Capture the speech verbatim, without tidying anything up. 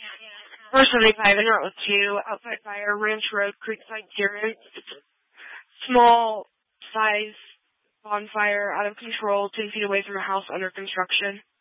four seventy-five in Route two, outside fire, Ranch Road, Creekside Terrace. Small size bonfire, out of control, ten feet away from a house under construction.